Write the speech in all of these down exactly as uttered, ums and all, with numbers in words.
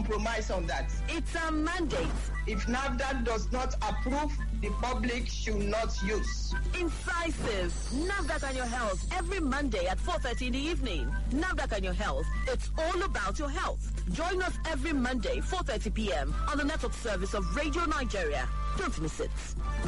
compromise on that. It's a mandate. If NAFDAC does not approve, the public should not use. Incisive. NAFDAC and your health every Monday at four thirty in the evening. NAFDAC and your health. It's all about your health. Join us every Monday, four thirty p.m. on the network service of Radio Nigeria. Don't miss it.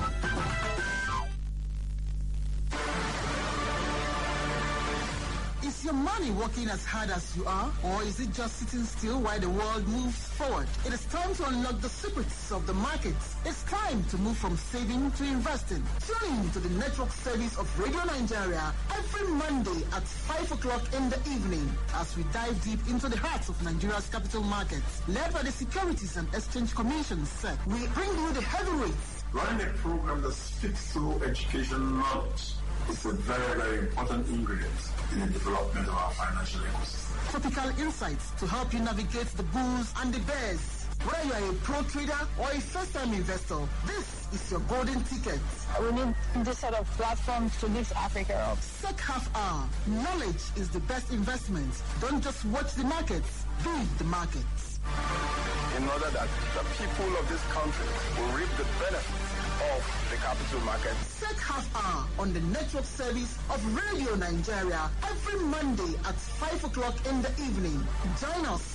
Is your money working as hard as you are, or is it just sitting still while the world moves forward? It is time to unlock the secrets of the markets. It's time to move from saving to investing. Tune in to the network service of Radio Nigeria every Monday at five o'clock in the evening as we dive deep into the heart of Nigeria's capital markets. Led by the Securities and Exchange Commission, S E C, we bring you the heavyweights. Running a program that speaks to education knowledge is a very, very important ingredient in the development of our financial ecosystem. Topical insights to help you navigate the bulls and the bears. Whether you are a pro trader or a first-time investor, this is your golden ticket. We need this sort of platform to lift Africa up. S E C Half Hour. Knowledge is the best investment. Don't just watch the markets, be the markets. In order that the people of this country will reap the benefits of the capital market. S E C Half Hour on the network service of Radio Nigeria every Monday at five o'clock in the evening. Join us.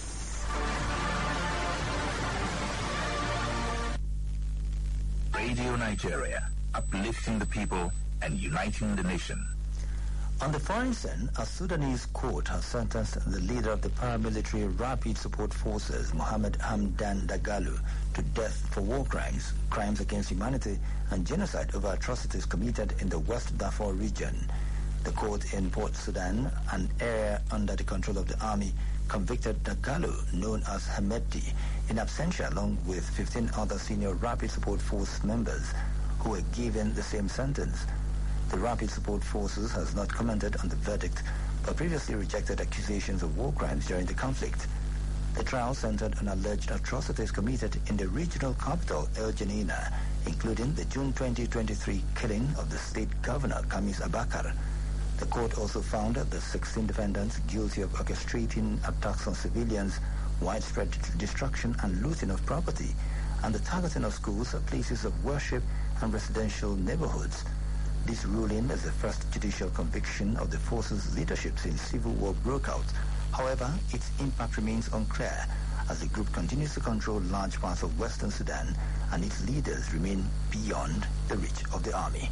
Radio Nigeria, uplifting the people and uniting the nation. On the foreign scene, a Sudanese court has sentenced the leader of the paramilitary Rapid Support Forces, Mohammed Hamdan Dagalo, to death for war crimes, crimes against humanity, and genocide over atrocities committed in the West Darfur region. The court in Port Sudan, an area under the control of the army, convicted Dagalo, known as Hemeti, in absentia along with fifteen other senior Rapid Support Force members who were given the same sentence. The Rapid Support Forces has not commented on the verdict, but previously rejected accusations of war crimes during the conflict. The trial centered on alleged atrocities committed in the regional capital, El Janina, including the June twenty twenty-three killing of the state governor, Kamis Abakar. The court also found the sixteen defendants guilty of orchestrating attacks on civilians, widespread destruction and looting of property, and the targeting of schools, places of worship, and residential neighborhoods. This ruling is the first judicial conviction of the force's leadership since civil war broke out. However, its impact remains unclear as the group continues to control large parts of Western Sudan and its leaders remain beyond the reach of the army.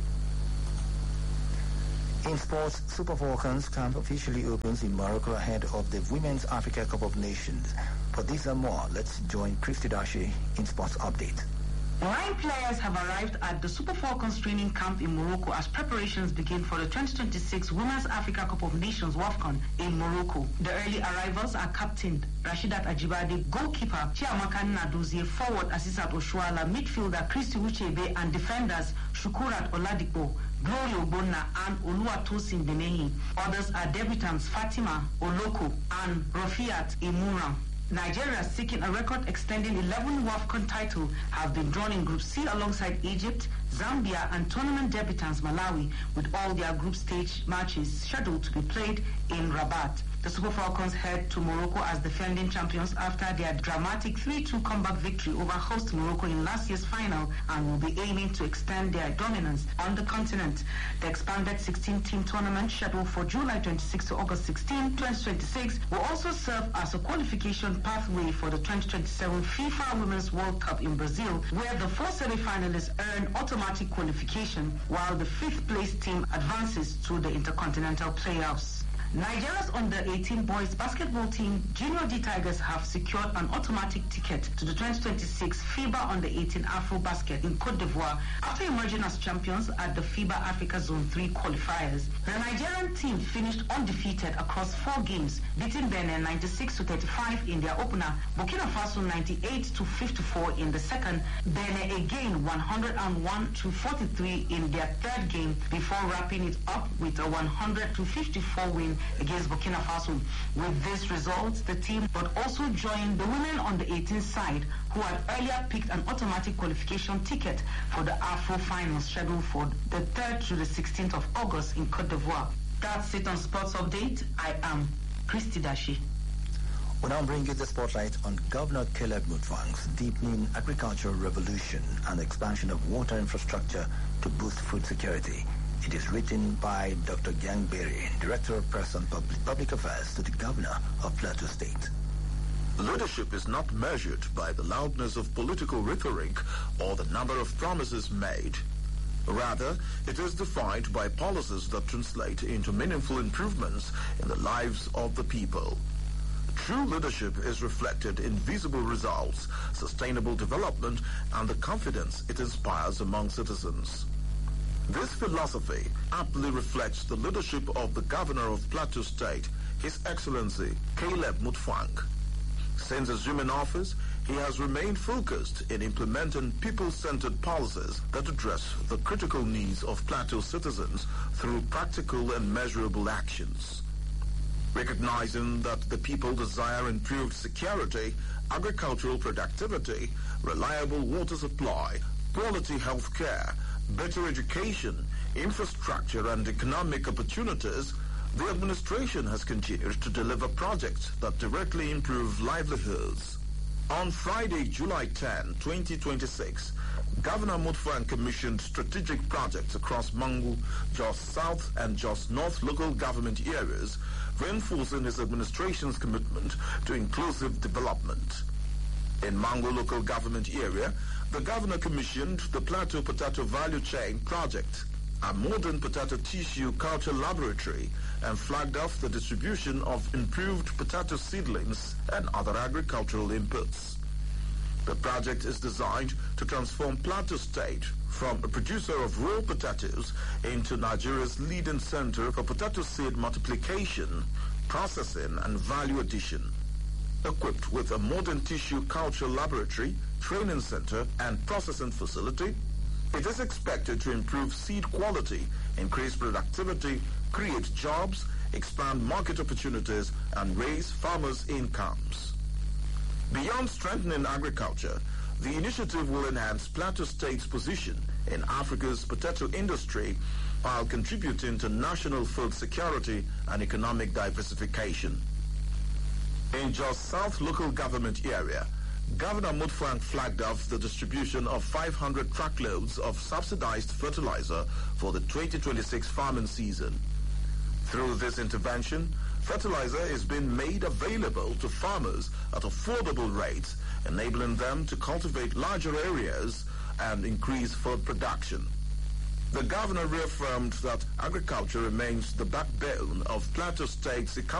In sports, Super Falcons camp officially opens in Morocco ahead of the Women's Africa Cup of Nations. For this and more, let's join Christy Dashi in Sports Update. Nine players have arrived at the Super Falcons training camp in Morocco as preparations begin for the twenty twenty-six Women's Africa Cup of Nations WAFCON in Morocco. The early arrivals are captain Rashidat Ajibade, goalkeeper Chiamaka Nadozie, forward Asisat Oshuala, midfielder Christy Uchebe, and defenders Shukurat Oladipo, Glory Obonna, and Oluwatosin Benehi. Others are debutants Fatima Oloko and Rafiat Imura. Nigeria, seeking a record-extending eleven WAFCON title, have been drawn in Group C alongside Egypt, Zambia, and tournament debutants Malawi, with all their group stage matches scheduled to be played in Rabat. The Super Falcons head to Morocco as defending champions after their dramatic three two comeback victory over host Morocco in last year's final, and will be aiming to extend their dominance on the continent. The expanded sixteen-team tournament, scheduled for July twenty-sixth to August sixteenth, twenty twenty-six, will also serve as a qualification pathway for the twenty twenty-seven FIFA Women's World Cup in Brazil, where the four semi-finalists earn automatic qualification, while the fifth-place team advances to the Intercontinental Playoffs. Nigeria's under eighteen boys basketball team, Junior D Tigers, have secured an automatic ticket to the twenty twenty-six FIBA under eighteen Afro Basket in Cote d'Ivoire after emerging as champions at the FIBA Africa Zone three qualifiers. The Nigerian team finished undefeated across four games, beating Benin ninety-six to thirty-five in their opener, Burkina Faso ninety-eight to fifty-four in the second, Benin again one hundred one to forty-three in their third game, before wrapping it up with a one hundred to fifty-four win against Burkina Faso. With this result, the team would also join the women on the eighteen side, who had earlier picked an automatic qualification ticket for the Afro Finals, scheduled for the third to the sixteenth of August in Cote d'Ivoire. That's it on Sports Update. I am Christy Dashi. We now bring you the spotlight on Governor Caleb Mutfwang's deepening agricultural revolution and the expansion of water infrastructure to boost food security. It is written by Doctor Gyang Berry, Director of Press and Public, Public Affairs to the Governor of Plateau State. Leadership is not measured by the loudness of political rhetoric or the number of promises made. Rather, it is defined by policies that translate into meaningful improvements in the lives of the people. True leadership is reflected in visible results, sustainable development, and the confidence it inspires among citizens. This philosophy aptly reflects the leadership of the Governor of Plateau State, His Excellency Caleb Mutfwang. Since assuming office, he has remained focused in implementing people-centered policies that address the critical needs of Plateau citizens through practical and measurable actions. Recognizing that the people desire improved security, agricultural productivity, reliable water supply, quality health care, better education, infrastructure, and economic opportunities, the administration has continued to deliver projects that directly improve livelihoods. On Friday, July tenth, twenty twenty-six, Governor Mutfwang commissioned strategic projects across Mangu, Jos South, and Jos North local government areas, reinforcing his administration's commitment to inclusive development. In Mangu local government area, the governor commissioned the Plateau Potato Value Chain Project, a modern potato tissue culture laboratory, and flagged off the distribution of improved potato seedlings and other agricultural inputs. The project is designed to transform Plateau State from a producer of raw potatoes into Nigeria's leading center for potato seed multiplication, processing, and value addition. Equipped with a modern tissue culture laboratory, training center, and processing facility, it is expected to improve seed quality, increase productivity, create jobs, expand market opportunities, and raise farmers' incomes. Beyond strengthening agriculture, the initiative will enhance Plateau State's position in Africa's potato industry while contributing to national food security and economic diversification. In Jos South local government area, Governor Mutfwang flagged off the distribution of five hundred truckloads of subsidized fertilizer for the twenty twenty-six farming season. Through this intervention, fertilizer is being made available to farmers at affordable rates, enabling them to cultivate larger areas and increase food production. The governor reaffirmed that agriculture remains the backbone of Plateau State's economy.